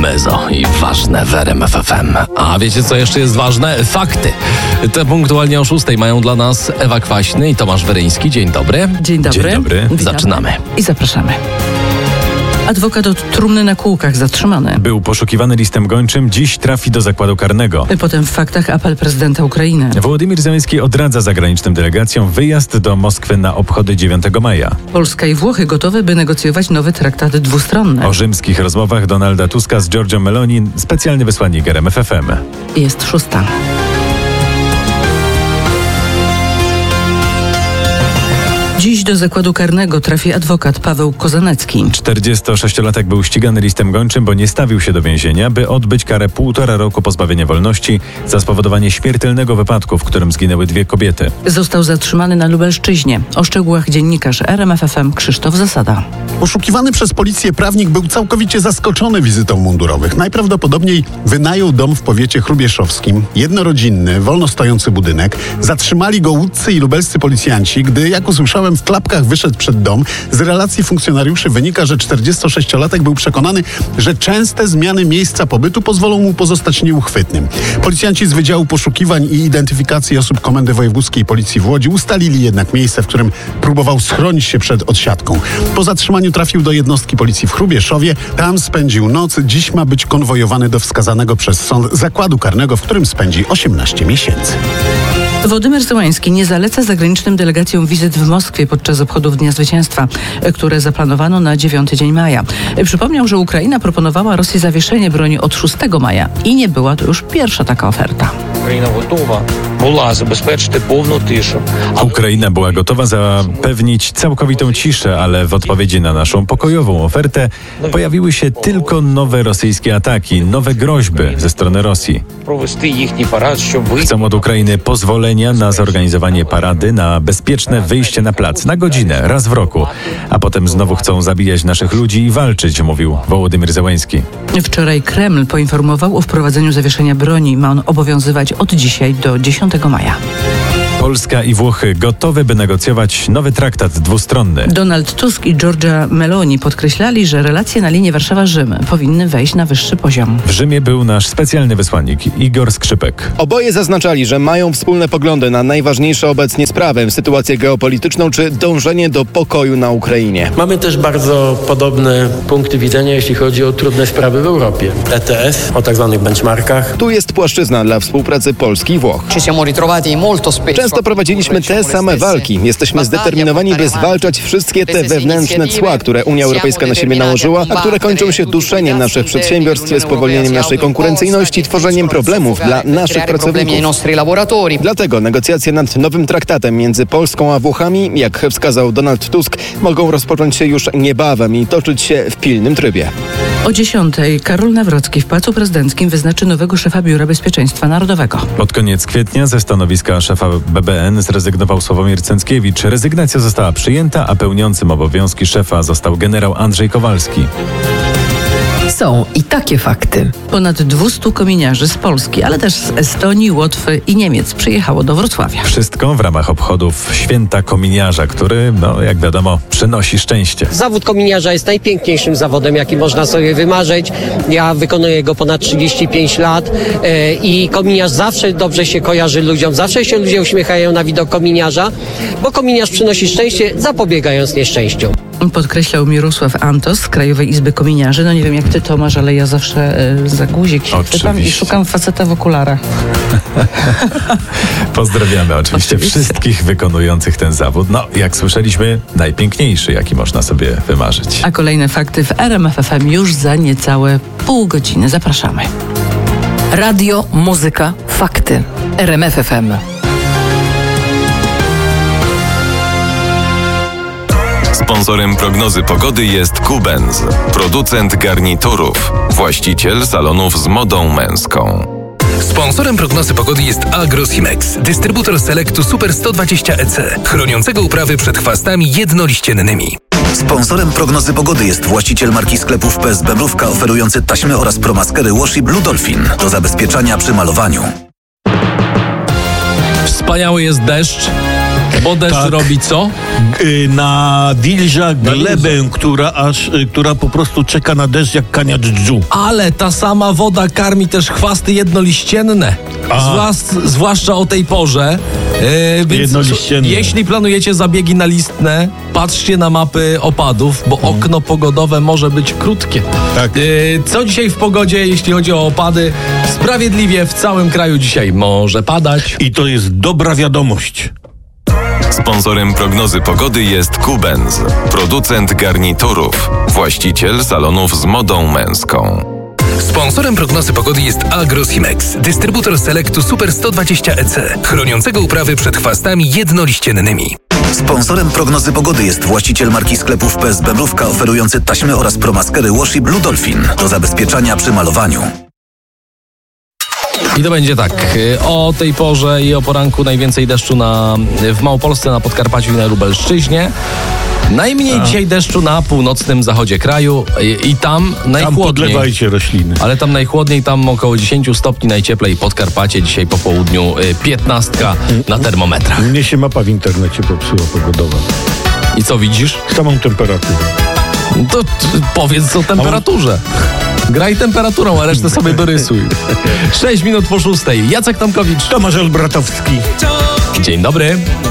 Mezo i ważne w RMF FM. A wiecie, co jeszcze jest ważne? Fakty. Te punktualnie o 6:00 mają dla nas Ewa Kwaśny i Tomasz Weryński. Dzień dobry. Dzień dobry. Dzień dobry. Witam. Zaczynamy. I zapraszamy. Adwokat od trumny na kółkach zatrzymany. Był poszukiwany listem gończym, dziś trafi do zakładu karnego. Potem w faktach apel prezydenta Ukrainy. Wołodymyr Zełenski odradza zagranicznym delegacjom wyjazd do Moskwy na obchody 9 maja. Polska i Włochy gotowe, by negocjować nowy traktat dwustronny. O rzymskich rozmowach Donalda Tuska z Giorgią Meloni specjalny wysłannik RMF FM. Jest 6:00. Dziś do zakładu karnego trafi adwokat Paweł Kozanecki. 46-latek był ścigany listem gończym, bo nie stawił się do więzienia, by odbyć karę 1,5 roku pozbawienia wolności za spowodowanie śmiertelnego wypadku, w którym zginęły 2 kobiety. Został zatrzymany na Lubelszczyźnie. O szczegółach dziennikarz RMF FM Krzysztof Zasada. Poszukiwany przez policję prawnik był całkowicie zaskoczony wizytą mundurowych. Najprawdopodobniej wynajął dom w powiecie chrubieszowskim. Jednorodzinny, wolno stojący budynek. Zatrzymali go łódzcy i lubelscy policjanci, gdy, jak usłyszałem, w klapkach wyszedł przed dom. Z relacji funkcjonariuszy wynika, że 46-latek był przekonany, że częste zmiany miejsca pobytu pozwolą mu pozostać nieuchwytnym. Policjanci z Wydziału Poszukiwań i Identyfikacji Osób Komendy Wojewódzkiej Policji w Łodzi ustalili jednak miejsce, w którym próbował schronić się przed odsiadką. Po zatrzymaniu trafił do jednostki policji w Chrubieszowie. Tam spędził noc. Dziś ma być konwojowany do wskazanego przez sąd zakładu karnego, w którym spędzi 18 miesięcy. Wołodymyr Zełenski nie zaleca zagranicznym delegacjom wizyt w Moskwie podczas obchodów Dnia Zwycięstwa, które zaplanowano na 9 dzień maja. Przypomniał, że Ukraina proponowała Rosji zawieszenie broni od 6 maja i nie była to już pierwsza taka oferta. Ukraina była gotowa zapewnić całkowitą ciszę, ale w odpowiedzi na naszą pokojową ofertę pojawiły się tylko nowe rosyjskie ataki, nowe groźby ze strony Rosji. Chcą od Ukrainy pozwolenia na zorganizowanie parady, na bezpieczne wyjście na plac, na godzinę, raz w roku, a potem znowu chcą zabijać naszych ludzi i walczyć, mówił Wołodymyr Zełenski. Wczoraj Kreml poinformował o wprowadzeniu zawieszenia broni. Ma on obowiązywać od dzisiaj do 10 maja. Polska i Włochy gotowe, by negocjować nowy traktat dwustronny. Donald Tusk i Giorgia Meloni podkreślali, że relacje na linii Warszawa-Rzym powinny wejść na wyższy poziom. W Rzymie był nasz specjalny wysłannik Igor Skrzypek. Oboje zaznaczali, że mają wspólne poglądy na najważniejsze obecnie sprawy, sytuację geopolityczną czy dążenie do pokoju na Ukrainie. Mamy też bardzo podobne punkty widzenia, jeśli chodzi o trudne sprawy w Europie. ETS, o tak zwanych benchmarkach. Tu jest płaszczyzna dla współpracy Polski i Włoch. Często prowadziliśmy te same walki. Jesteśmy zdeterminowani, by zwalczać wszystkie te wewnętrzne cła, które Unia Europejska na siebie nałożyła, a które kończą się duszeniem naszych przedsiębiorstw, spowolnieniem naszej konkurencyjności, tworzeniem problemów dla naszych pracowników. Dlatego negocjacje nad nowym traktatem między Polską a Włochami, jak wskazał Donald Tusk, mogą rozpocząć się już niebawem i toczyć się w pilnym trybie. O 10 Karol Nawrocki w Pałacu Prezydenckim wyznaczy nowego szefa Biura Bezpieczeństwa Narodowego. Pod koniec kwietnia ze stanowiska szefa BBN zrezygnował Sławomir Cęckiewicz. Rezygnacja została przyjęta, a pełniącym obowiązki szefa został generał Andrzej Kowalski. Są i takie fakty. Ponad 200 kominiarzy z Polski, ale też z Estonii, Łotwy i Niemiec przyjechało do Wrocławia. Wszystko w ramach obchodów Święta Kominiarza, który, jak wiadomo, przynosi szczęście. Zawód kominiarza jest najpiękniejszym zawodem, jaki można sobie wymarzyć. Ja wykonuję go ponad 35 lat i kominiarz zawsze dobrze się kojarzy ludziom. Zawsze się ludzie uśmiechają na widok kominiarza, bo kominiarz przynosi szczęście, zapobiegając nieszczęściu. Podkreślał Mirosław Antos z Krajowej Izby Kominiarzy. No nie wiem jak ty, Tomasz, ale ja zawsze za guzik się chwytam i szukam faceta w okularach. Pozdrawiamy oczywiście wszystkich wykonujących ten zawód. Jak słyszeliśmy, najpiękniejszy, jaki można sobie wymarzyć. A kolejne fakty w RMF FM już za niecałe pół godziny. Zapraszamy. Radio, muzyka, fakty. RMF FM. Sponsorem prognozy pogody jest Kubenz, producent garniturów, właściciel salonów z modą męską. Sponsorem prognozy pogody jest Agrosimex, dystrybutor Selectu Super 120 EC, chroniącego uprawy przed chwastami jednoliściennymi. Sponsorem prognozy pogody jest właściciel marki sklepów PSB Mrówka, oferujący taśmy oraz promaskery Washi Blue Dolphin do zabezpieczania przy malowaniu. Wspaniały jest deszcz. Bo deszcz robi co? Na wilża glebę, która po prostu czeka na deszcz jak kania dżdżu. Ale ta sama woda karmi też chwasty jednoliścienne. Zwłaszcza o tej porze. Więc jeśli planujecie zabiegi nalistne, patrzcie na mapy opadów, bo okno pogodowe może być krótkie. Tak. Co dzisiaj w pogodzie, jeśli chodzi o opady? Sprawiedliwie w całym kraju dzisiaj może padać. I to jest dobra wiadomość. Sponsorem prognozy pogody jest Kubenz, producent garniturów, właściciel salonów z modą męską. Sponsorem prognozy pogody jest Agrosimex, dystrybutor Selectu Super 120 EC, chroniącego uprawy przed chwastami jednoliściennymi. Sponsorem prognozy pogody jest właściciel marki sklepów PS Bebrówka oferujący taśmy oraz promaskery Washi Blue Dolphin do zabezpieczania przy malowaniu. I to będzie tak, o tej porze i o poranku najwięcej deszczu w Małopolsce, na Podkarpaciu i na Lubelszczyźnie. Najmniej dzisiaj deszczu na północnym zachodzie kraju i tam najchłodniej. Tam podlewajcie rośliny. Ale tam najchłodniej, tam około 10 stopni, najcieplej Podkarpacie, dzisiaj po południu 15 na termometrach. Mnie się mapa w internecie popsuła pogodowa. I co widzisz? Samą temperaturę. To powiedz o temperaturze. Graj temperaturą, a resztę sobie dorysuj. 6 minut po 6. Jacek Tomkowicz. Tomasz Olbratowski. Dzień dobry.